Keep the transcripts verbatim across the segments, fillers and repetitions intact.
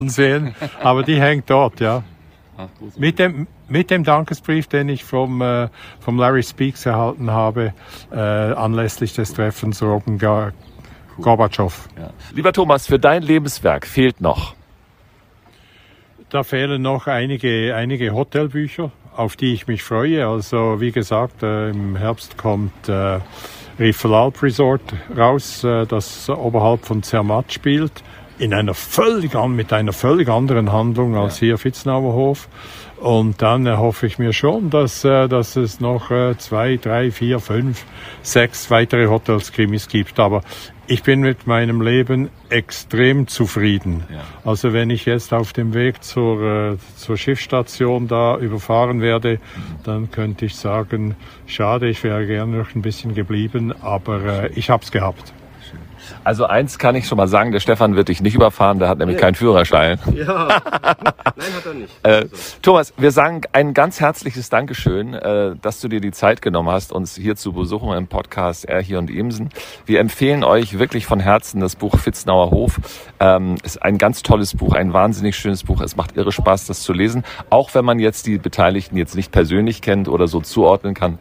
sehen, aber die hängt dort, ja. Mit dem, mit dem Dankesbrief, den ich vom, äh, vom Larry Speakes erhalten habe, äh, anlässlich des Treffens Rogan Gorbatschow. Ja. Lieber Thomas, für dein Lebenswerk fehlt noch? Da fehlen noch einige, einige Hotelbücher, auf die ich mich freue. Also wie gesagt, äh, im Herbst kommt äh, Riffel-Alp Resort raus, äh, das oberhalb von Zermatt spielt. In einer völlig an, mit einer völlig anderen Handlung als ja. hier Vitznauer Hof. Und dann äh, hoffe ich mir schon, dass, äh, dass es noch äh, zwei, drei, vier, fünf, sechs weitere Hotels-Krimis gibt. Aber ich bin mit meinem Leben extrem zufrieden. Ja. Also wenn ich jetzt auf dem Weg zur, äh, zur Schiffsstation da überfahren werde, mhm. dann könnte ich sagen, schade, ich wäre gerne noch ein bisschen geblieben, aber äh, ich hab's gehabt. Also eins kann ich schon mal sagen, der Stefan wird dich nicht überfahren, der hat nämlich nee. keinen Führerschein. Ja, nein, hat er nicht. Äh, also. Thomas, wir sagen ein ganz herzliches Dankeschön, äh, dass du dir die Zeit genommen hast, uns hier zu besuchen im Podcast Erhier und Imsen. Wir empfehlen euch wirklich von Herzen das Buch Vitznauer Hof. Ähm, ist ein ganz tolles Buch, ein wahnsinnig schönes Buch. Es macht irre Spaß, das zu lesen, auch wenn man jetzt die Beteiligten jetzt nicht persönlich kennt oder so zuordnen kann.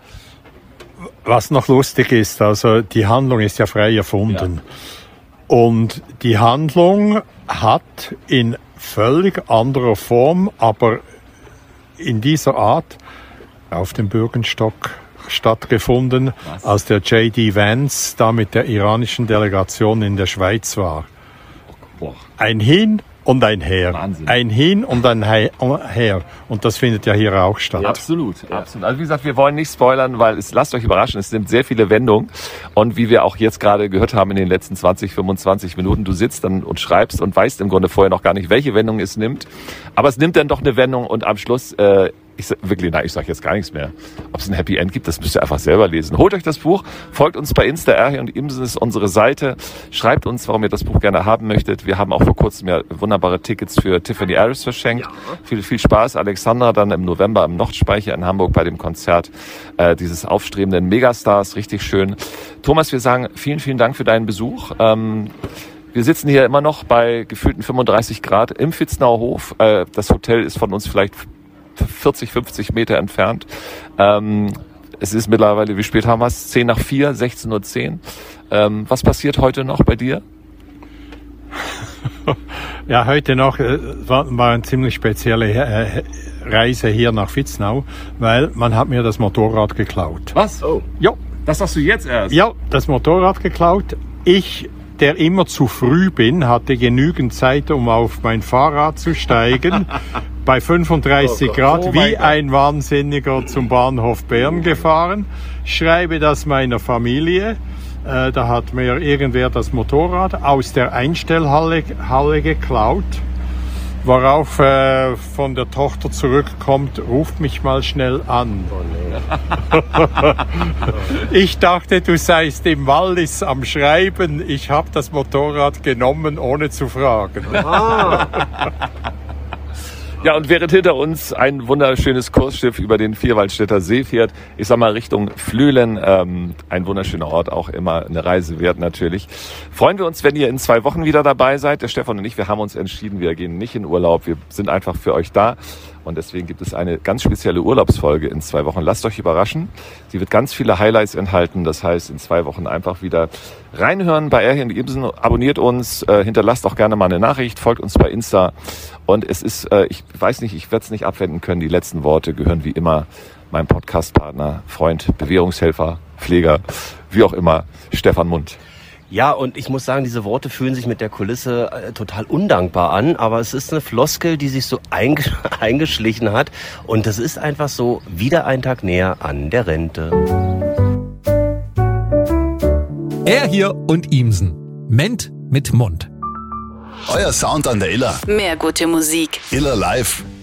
Was noch lustig ist, also die Handlung ist ja frei erfunden. Ja. Und die Handlung hat in völlig anderer Form, aber in dieser Art auf dem Bürgenstock stattgefunden, Was? als der J D Vance da mit der iranischen Delegation in der Schweiz war. Boah. Ein Hin und ein Her. Wahnsinn. Ein Hin und ein Her. Und das findet ja hier auch statt. Ja, absolut, ja. absolut. Also wie gesagt, wir wollen nicht spoilern, weil es, lasst euch überraschen, es nimmt sehr viele Wendungen. Und wie wir auch jetzt gerade gehört haben in den letzten zwanzig, fünfundzwanzig Minuten, du sitzt dann und schreibst und weißt im Grunde vorher noch gar nicht, welche Wendung es nimmt. Aber es nimmt dann doch eine Wendung und am Schluss... Äh, Ich, wirklich, nein, ich sage jetzt gar nichts mehr. Ob es ein Happy End gibt, das müsst ihr einfach selber lesen. Holt euch das Buch, folgt uns bei Insta, Erhier und Imsen ist unsere Seite. Schreibt uns, warum ihr das Buch gerne haben möchtet. Wir haben auch vor kurzem ja wunderbare Tickets für Tiffany Harris verschenkt. Ja. Viel, viel Spaß. Alexandra dann im November im Nordspeicher in Hamburg bei dem Konzert äh, dieses aufstrebenden Megastars. Richtig schön. Thomas, wir sagen vielen, vielen Dank für deinen Besuch. Ähm, Wir sitzen hier immer noch bei gefühlten fünfunddreißig Grad im Vitznauer Hof. Äh, das Hotel ist von uns vielleicht vierzig, fünfzig Meter entfernt. Ähm, es ist mittlerweile, wie spät haben wir es? zehn nach vier, sechzehn Uhr zehn. Ähm, was passiert heute noch bei dir? Ja, heute noch äh, war, war eine ziemlich spezielle äh, Reise hier nach Vitznau, weil man hat mir das Motorrad geklaut. Was? Oh. Ja. Das sagst du jetzt erst? Ja, das Motorrad geklaut. Ich, der immer zu früh bin, hatte genügend Zeit, um auf mein Fahrrad zu steigen. Bei fünfunddreißig oh Grad oh wie ein Wahnsinniger zum Bahnhof Bern gefahren. Schreibe das meiner Familie. Äh, da hat mir irgendwer das Motorrad aus der Einstellhalle Halle geklaut. Worauf äh, von der Tochter zurückkommt, ruft mich mal schnell an. Oh nee. Ich dachte, du seist im Wallis am Schreiben. Ich habe das Motorrad genommen, ohne zu fragen. Ah. Ja, und während hinter uns ein wunderschönes Kursschiff über den Vierwaldstätter See fährt, ich sag mal Richtung Flüelen, ähm, ein wunderschöner Ort, auch immer eine Reise wert natürlich. Freuen wir uns, wenn ihr in zwei Wochen wieder dabei seid. Der Stefan und ich, wir haben uns entschieden, wir gehen nicht in Urlaub, wir sind einfach für euch da. Und deswegen gibt es eine ganz spezielle Urlaubsfolge in zwei Wochen. Lasst euch überraschen. Sie wird ganz viele Highlights enthalten. Das heißt, in zwei Wochen einfach wieder reinhören bei Erhier und Imsen. Abonniert uns, äh, hinterlasst auch gerne mal eine Nachricht, folgt uns bei Insta. Und es ist, äh, ich weiß nicht, ich werde es nicht abwenden können. Die letzten Worte gehören wie immer meinem Podcastpartner, Freund, Bewährungshelfer, Pfleger, wie auch immer, Stefan Mund. Ja, und ich muss sagen, diese Worte fühlen sich mit der Kulisse äh, total undankbar an, aber es ist eine Floskel, die sich so einge- eingeschlichen hat und das ist einfach so wieder ein Tag näher an der Rente. Erhier und Imsen. Ment mit Mund. Euer Sound an der Iller. Mehr gute Musik. Iller live.